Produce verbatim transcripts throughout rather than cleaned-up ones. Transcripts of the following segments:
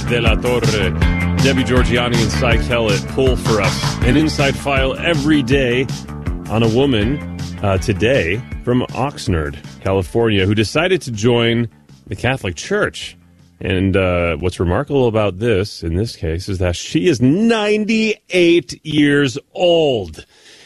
de la Torre. Debbie Georgiani and Cy Kellett pull for us an inside file every day on a woman uh, today from Oxnard, California, who decided to join the Catholic Church. And uh, what's remarkable about this, in this case, is that she is ninety-eight years old.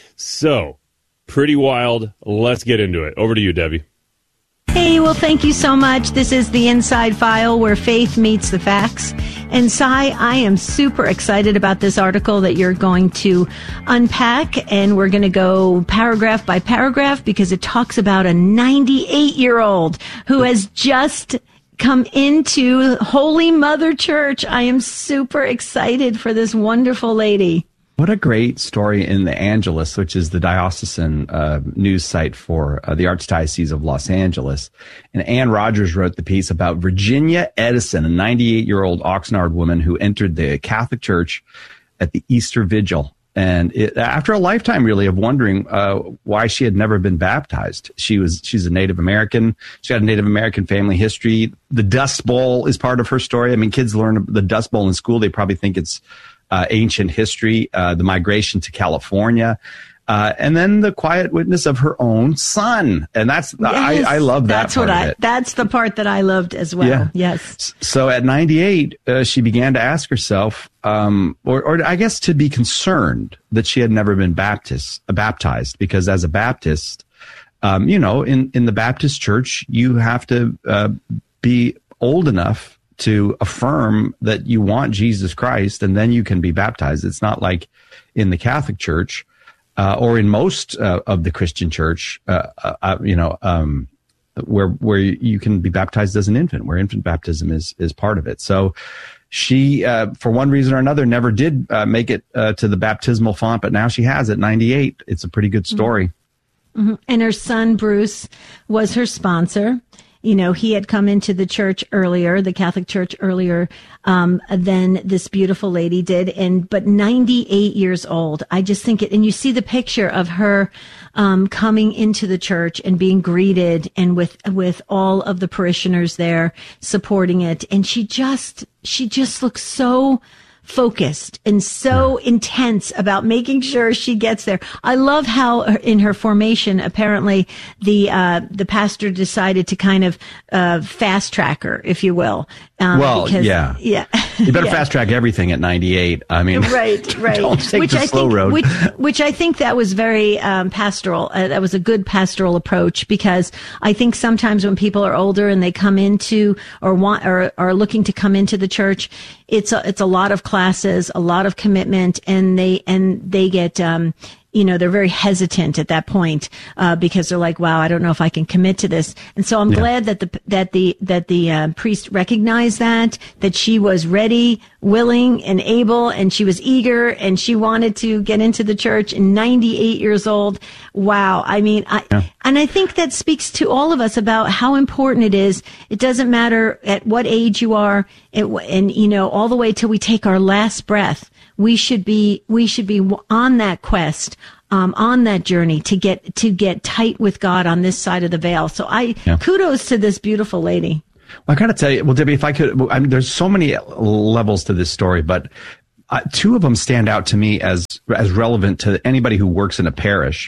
So, pretty wild. Let's get into it. Over to you, Debbie. Hey, well, thank you so much. This is the Inside File where faith meets the facts. And Cy, I am super excited about this article that you're going to unpack, and we're going to go paragraph by paragraph because it talks about a ninety-eight-year-old who has just come into Holy Mother Church. I am super excited for this wonderful lady. What a great story in the Angelus, which is the diocesan uh, news site for uh, the Archdiocese of Los Angeles. And Ann Rogers wrote the piece about Virginia Edison, a ninety-eight-year-old Oxnard woman who entered the Catholic Church at the Easter Vigil. And it, after a lifetime, really, of wondering uh, why she had never been baptized. She was she's a Native American. She had a Native American family history. The Dust Bowl is part of her story. I mean, kids learn the Dust Bowl in school. They probably think it's Uh, ancient history, uh, the migration to California, uh, and then the quiet witness of her own son. And that's, yes, I, I love that that's part what I, of it. That's the part that I loved as well. Yeah. Yes. So at ninety-eight, uh, she began to ask herself, um, or, or I guess to be concerned that she had never been Baptist, uh, baptized, because as a Baptist, um, you know, in, in the Baptist church, you have to uh, be old enough to affirm that you want Jesus Christ, and then you can be baptized. It's not like in the Catholic Church uh, or in most uh, of the Christian church, uh, uh, you know, um, where where you can be baptized as an infant, where infant baptism is is part of it. So she, uh, for one reason or another, never did uh, make it uh, to the baptismal font, but now she has at ninety-eight. It's a pretty good story. Mm-hmm. And her son, Bruce, was her sponsor. You know, he had come into the church earlier, the Catholic Church earlier um, than this beautiful lady did. And but ninety-eight years old, I just think it. And you see the picture of her um, coming into the church and being greeted, and with with all of the parishioners there supporting it. And she just she just looks so focused and so intense about making sure she gets there. I love how in her formation, apparently the uh, the pastor decided to kind of uh, fast track her, if you will. Um, well, because, yeah, yeah. You better yeah. fast track everything at ninety-eight. I mean, right, right. Don't take which the I slow think, road. Which, which I think that was very um, pastoral. Uh, that was a good pastoral approach, because I think sometimes when people are older and they come into or want or are looking to come into the church, it's a, it's a lot of classes, a lot of commitment, and they and they get um, you know, they're very hesitant at that point uh, because they're like, wow, I don't know if I can commit to this. And so I'm yeah. glad that the that the that the uh, priest recognized that that she was ready, willing, and able, and she was eager, and she wanted to get into the church. And ninety-eight years old, wow. I mean, I yeah. and I think that speaks to all of us about how important it is. It doesn't matter at what age you are, it, and you know, all the way till we take our last breath. We should be we should be on that quest, um, on that journey to get to get tight with God on this side of the veil. So I yeah. kudos to this beautiful lady. Well, I got to tell you, well, Debbie, if I could, I mean, there's so many levels to this story, but uh, two of them stand out to me as as relevant to anybody who works in a parish.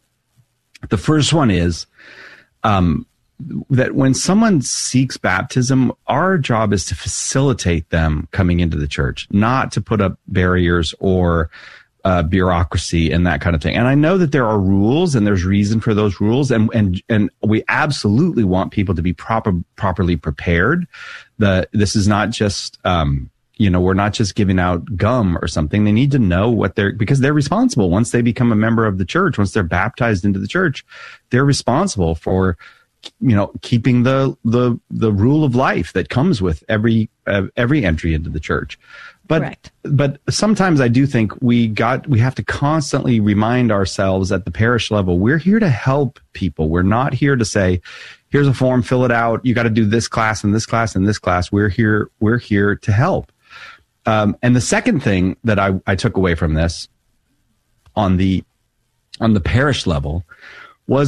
The first one is um, that when someone seeks baptism, our job is to facilitate them coming into the church, not to put up barriers or uh, bureaucracy and that kind of thing. And I know that there are rules and there's reason for those rules, and and and we absolutely want people to be proper properly prepared. The this is not just um, you know, we're not just giving out gum or something. They need to know what they're, because they're responsible once they become a member of the church. Once they're baptized into the church, they're responsible for, you know, keeping the the the rule of life that comes with every uh, every entry into the church. But Correct. but sometimes I do think we got we have to constantly remind ourselves at the parish level, we're here to help people. We're not here to say, here's a form, fill it out. You got to do this class and this class and this class. We're here we're here to help. Um, and the second thing that I, I took away from this on the on the parish level was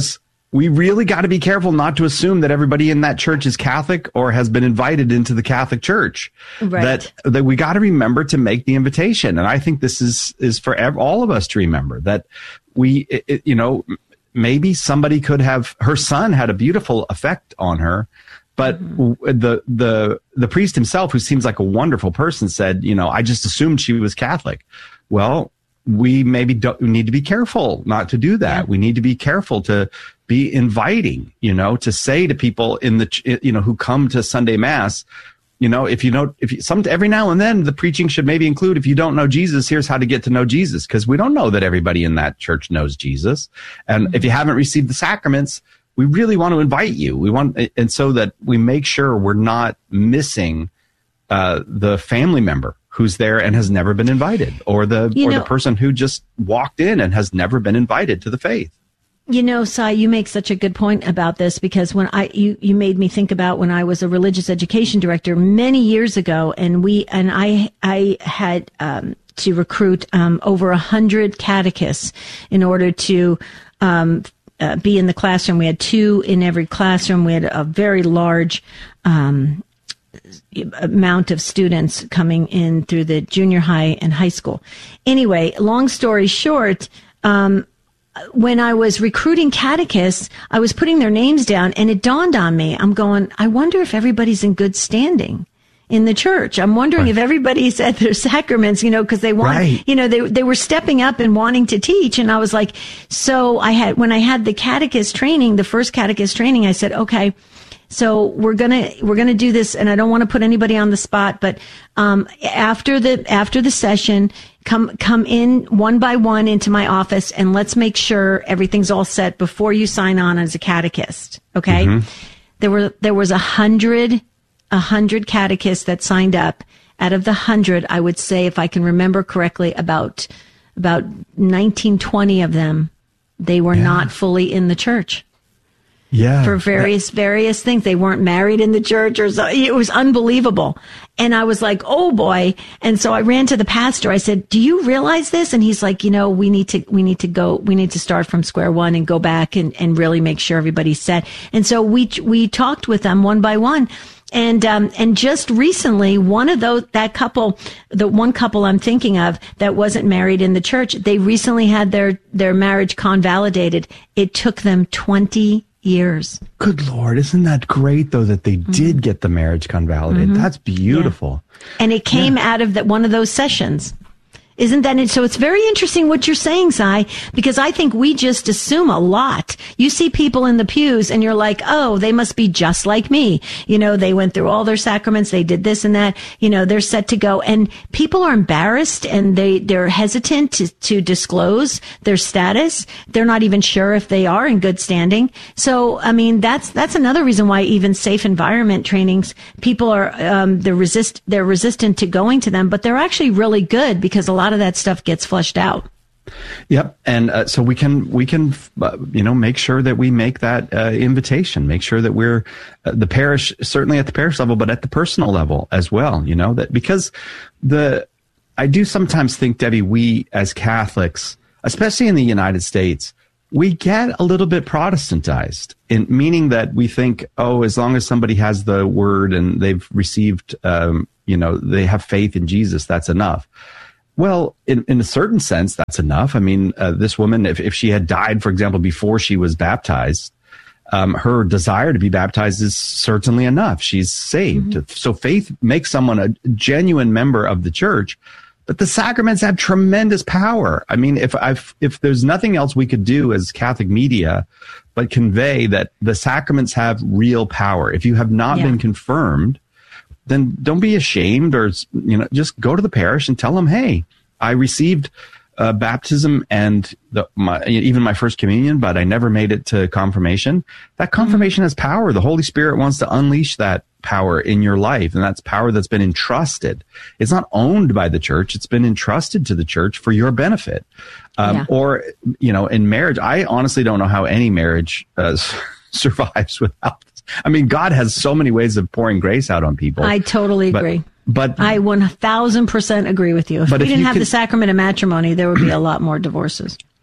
we really got to be careful not to assume that everybody in that church is Catholic or has been invited into the Catholic Church. Right. That that we got to remember to make the invitation, and I think this is is for ev- all of us to remember that we, it, you know, maybe somebody could have her son had a beautiful effect on her, but mm-hmm. the the the priest himself, who seems like a wonderful person, said, you know, I just assumed she was Catholic. Well, we maybe don't, we need to be careful not to do that. Yeah. We need to be careful to be inviting, you know, to say to people in the, you know, who come to Sunday Mass, you know, if you know, if you, some, every now and then the preaching should maybe include, if you don't know Jesus, here's how to get to know Jesus. Cause we don't know that everybody in that church knows Jesus. And mm-hmm. if you haven't received the sacraments, we really want to invite you. We want, and so that we make sure we're not missing, uh, the family member who's there and has never been invited, or the you or know, the person who just walked in and has never been invited to the faith. You know, Cy, you make such a good point about this, because when I you you made me think about when I was a religious education director many years ago, and we and I I had um, to recruit um, over a hundred catechists in order to um, uh, be in the classroom. We had two in every classroom. We had a very large Um, amount of students coming in through the junior high and high school. Anyway, long story short, um, when I was recruiting catechists, I was putting their names down, and it dawned on me, I'm going, I wonder if everybody's in good standing in the church. I'm wondering right. if everybody's at their sacraments, you know, because they want, right. you know, they they were stepping up and wanting to teach. And I was like, so I had, when I had the catechist training, the first catechist training, I said, okay, so we're gonna we're gonna do this, and I don't want to put anybody on the spot, but um, after the after the session, come come in one by one into my office, and let's make sure everything's all set before you sign on as a catechist. Okay, mm-hmm. there were there was a hundred a hundred catechists that signed up. Out of the hundred, I would say, if I can remember correctly, about about nineteen, twenty of them, they were yeah. not fully in the church. Yeah. For various, various things. They weren't married in the church, or so. It was unbelievable. And I was like, oh boy. And so I ran to the pastor. I said, do you realize this? And he's like, you know, we need to, we need to go, we need to start from square one and go back and, and really make sure everybody's set. And so we, we talked with them one by one. And, um, and just recently, one of those, that couple, the one couple I'm thinking of that wasn't married in the church, they recently had their, their marriage convalidated. It took them twenty years. Good Lord. Isn't that great, though, that they mm-hmm. did get the marriage convalidated? Mm-hmm. That's beautiful. Yeah. And it came yeah. out of the, one of those sessions. Isn't that it? So it's very interesting what you're saying, Cy, because I think we just assume a lot. You see people in the pews and you're like, oh, they must be just like me. You know, they went through all their sacraments. They did this and that. You know, they're set to go. And people are embarrassed, and they, they're hesitant to, to disclose their status. They're not even sure if they are in good standing. So, I mean, that's, that's another reason why even safe environment trainings, people are, um, they're resist, they're resistant to going to them, but they're actually really good, because a lot of that stuff gets flushed out. Yep. And uh, so we can, we can, uh, you know, make sure that we make that uh, invitation, make sure that we're uh, the parish, certainly at the parish level, but at the personal level as well, you know, that because the, I do sometimes think, Debbie, we as Catholics, especially in the United States, we get a little bit Protestantized, in meaning that we think, oh, as long as somebody has the word and they've received, um, you know, they have faith in Jesus, that's enough. Well, in, in a certain sense, that's enough. I mean, uh, this woman, if, if she had died, for example, before she was baptized, um, her desire to be baptized is certainly enough. She's saved. Mm-hmm. So faith makes someone a genuine member of the church, but the sacraments have tremendous power. I mean, if I've, if there's nothing else we could do as Catholic media but convey that the sacraments have real power. If you have not yeah. been confirmed, then don't be ashamed, or, you know, just go to the parish and tell them, hey, I received uh, baptism and the, my, even my first communion, but I never made it to confirmation. That confirmation mm-hmm. has power. The Holy Spirit wants to unleash that power in your life, and that's power that's been entrusted. It's not owned by the church. It's been entrusted to the church for your benefit. Um, yeah. Or, you know, in marriage, I honestly don't know how any marriage uh, survives without I mean, God has so many ways of pouring grace out on people. I totally but, agree. But I one thousand percent agree with you. If we if didn't you have could, the sacrament of matrimony, there would be a lot more divorces.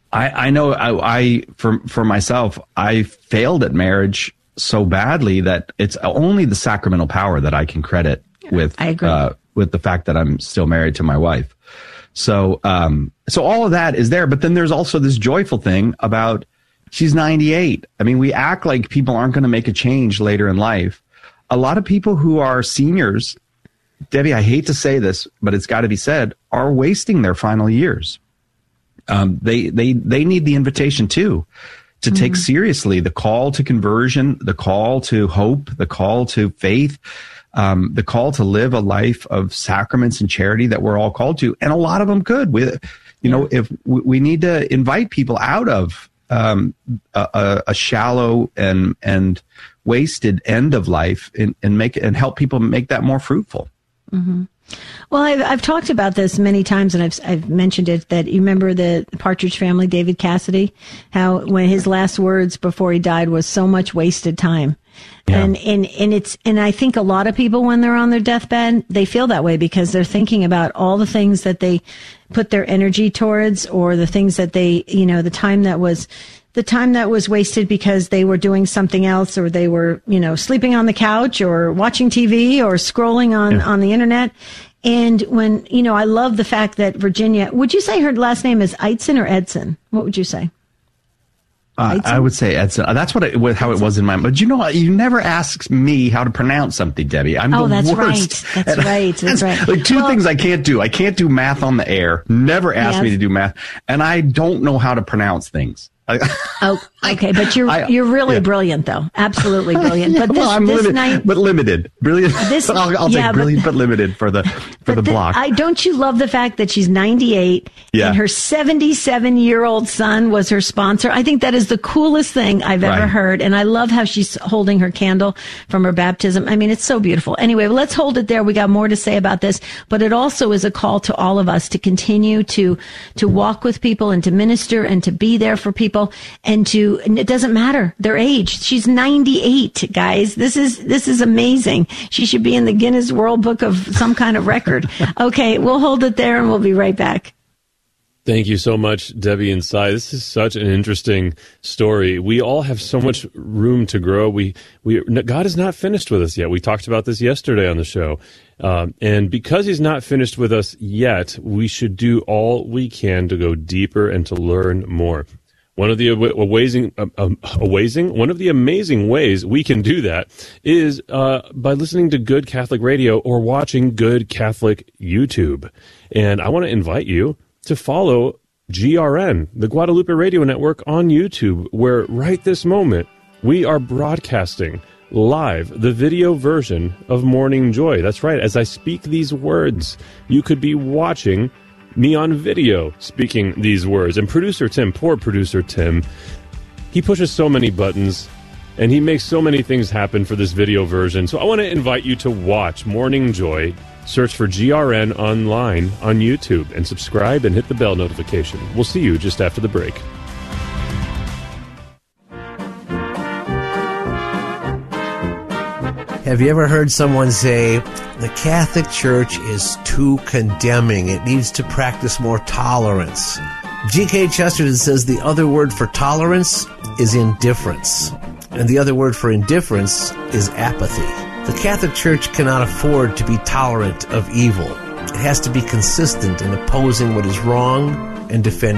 I, I know I, I for for myself, I failed at marriage so badly that it's only the sacramental power that I can credit with. I agree. Uh, with the fact that I'm still married to my wife. So, um, so all of that is there, but then there's also this joyful thing about she's ninety-eight. I mean, we act like people aren't going to make a change later in life. A lot of people who are seniors, Debbie, I hate to say this, but it's got to be said, are wasting their final years. Um, they, they, they need the invitation too, to take mm-hmm. seriously the call to conversion, the call to hope, the call to faith, um, the call to live a life of sacraments and charity that we're all called to. And a lot of them could. We, you yeah. know, if we, we need to invite people out of um, a, a shallow and and wasted end of life, and, and make and help people make that more fruitful. Mm-hmm. Well, I've, I've talked about this many times, and I've I've mentioned it, that you remember the Partridge Family, David Cassidy, how when his last words before he died was so much wasted time. Yeah. And, and, and it's, and I think a lot of people, when they're on their deathbed, they feel that way because they're thinking about all the things that they put their energy towards, or the things that they, you know, the time that was, the time that was wasted because they were doing something else, or they were, you know, sleeping on the couch or watching T V or scrolling on, yeah. on the internet. And when, you know, I love the fact that Virginia, would you say her last name is Eitzen or Edson? What would you say? Uh, I would say Edson. That's what it, how it was in my mind. But you know what? You never ask me how to pronounce something, Debbie. I'm oh, the that's worst. right. That's right. That's right. Like two well, things I can't do. I can't do math on the air. Never ask yes. me to do math. And I don't know how to pronounce things. Oh, okay, but you're I, you're really yeah. brilliant, though. Absolutely brilliant. But this, well, I'm this limited, night, but limited, brilliant. This, I'll, I'll yeah, take brilliant, but, but limited for the for the, the block. I don't you love the fact that she's ninety-eight yeah. and her seventy-seven year old son was her sponsor? I think that is the coolest thing I've ever right. heard, and I love how she's holding her candle from her baptism. I mean, it's so beautiful. Anyway, well, let's hold it there. We got more to say about this, but it also is a call to all of us to continue to to walk with people and to minister and to be there for people and to. And it doesn't matter their age. She's ninety-eight, guys. This is this is amazing. She should be in the Guinness World Book of some kind of record. Okay, we'll hold it there, and we'll be right back. Thank you so much, Debbie and Cy. This is such an interesting story. We all have so much room to grow. We we God is not finished with us yet. We talked about this yesterday on the show. Um, and because he's not finished with us yet, we should do all we can to go deeper and to learn more. One of the amazing, uh, um, amazing, one of the amazing ways we can do that is uh, by listening to Good Catholic Radio or watching Good Catholic YouTube. And I want to invite you to follow G R N, the Guadalupe Radio Network, on YouTube, where right this moment we are broadcasting live the video version of Morning Joy. That's right. As I speak these words, you could be watching me on video speaking these words. And producer Tim, poor producer Tim, he pushes so many buttons and he makes so many things happen for this video version. So I want to invite you to watch Morning Joy. Search for G R N online on YouTube and subscribe and hit the bell notification. We'll see you just after the break. Have you ever heard someone say, the Catholic Church is too condemning. It needs to practice more tolerance. G K Chesterton says the other word for tolerance is indifference. And the other word for indifference is apathy. The Catholic Church cannot afford to be tolerant of evil. It has to be consistent in opposing what is wrong and defending